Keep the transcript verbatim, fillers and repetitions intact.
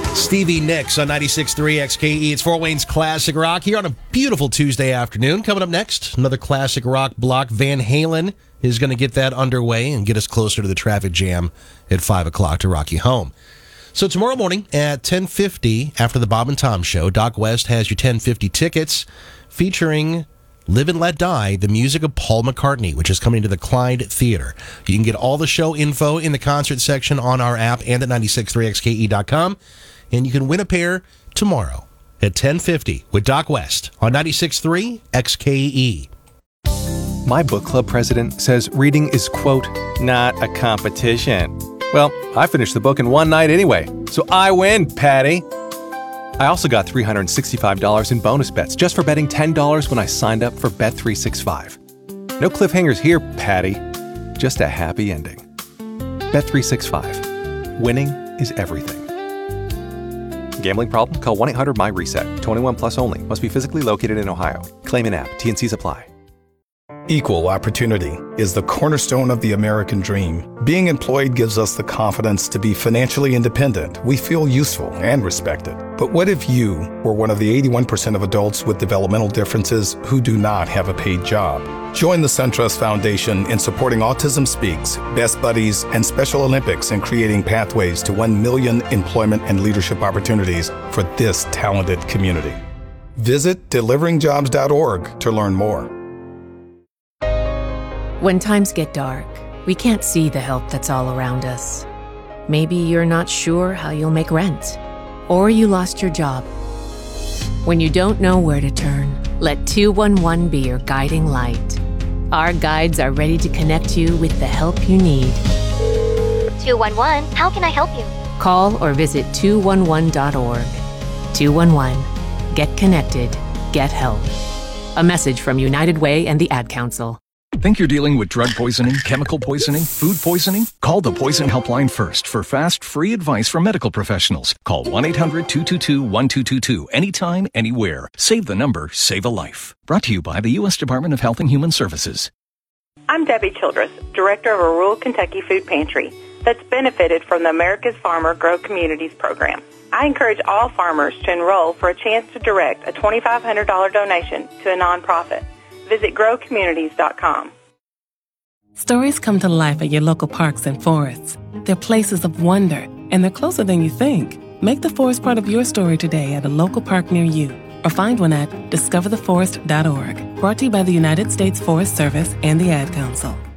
Stevie Nicks on ninety-six point three X K E. It's Fort Wayne's Classic Rock here on a beautiful Tuesday afternoon. Coming up next, another classic rock block. Van Halen is going to get that underway and get us closer to the traffic jam at five o'clock to rock you home. So tomorrow morning at ten fifty, after the Bob and Tom Show, Doc West has your ten fifty tickets featuring Live and Let Die, the music of Paul McCartney, which is coming to the Clyde Theater. You can get all the show info in the concert section on our app and at ninety-six point three X K E dot com. And you can win a pair tomorrow at ten fifty with Doc West on ninety-six point three X K E. My book club president says reading is, quote, not a competition. Well, I finished the book in one night anyway, so I win, Patty. I also got three hundred sixty-five dollars in bonus bets just for betting ten dollars when I signed up for Bet three sixty-five. No cliffhangers here, Patty. Just a happy ending. Bet three sixty-five. Winning is everything. Gambling problem? Call one eight hundred M Y reset. twenty-one plus only. Must be physically located in Ohio. Claim in app. T and C's apply. Equal opportunity is the cornerstone of the American dream. Being employed gives us the confidence to be financially independent. We feel useful and respected. But what if you were one of the eighty-one percent of adults with developmental differences who do not have a paid job? Join the SunTrust Foundation in supporting Autism Speaks, Best Buddies, and Special Olympics in creating pathways to one million employment and leadership opportunities for this talented community. Visit delivering jobs dot org to learn more. When times get dark, we can't see the help that's all around us. Maybe you're not sure how you'll make rent, or you lost your job. When you don't know where to turn, let two one one be your guiding light. Our guides are ready to connect you with the help you need. two one one, how can I help you? Call or visit two one one dot org. two one one. Get connected. Get help. A message from United Way and the Ad Council. Think you're dealing with drug poisoning, chemical poisoning, food poisoning? Call the Poison Helpline first for fast, free advice from medical professionals. Call one eight hundred two two two one two two two anytime, anywhere. Save the number, save a life. Brought to you by the U S Department of Health and Human Services. I'm Debbie Childress, director of a rural Kentucky food pantry that's benefited from the America's Farmer Grow Communities program. I encourage all farmers to enroll for a chance to direct a twenty-five hundred dollars donation to a nonprofit. Visit grow communities dot com. Stories come to life at your local parks and forests. They're places of wonder, and they're closer than you think. Make the forest part of your story today at a local park near you, or find one at discover the forest dot org. Brought to you by the United States Forest Service and the Ad Council.